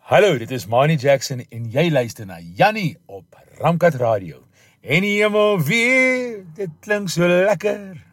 Hallo, dit is Manny Jackson en jy luister na Jannie op Ramkat Radio. En die hemel weer, dit klink so lekker.